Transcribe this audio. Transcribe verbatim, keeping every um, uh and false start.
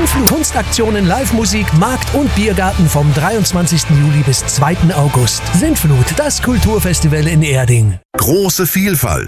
Sintflut, Kunstaktionen, Live-Musik, Markt und Biergarten vom dreiundzwanzigsten Juli bis zweiten August. Sintflut, das Kulturfestival in Erding. Große Vielfalt,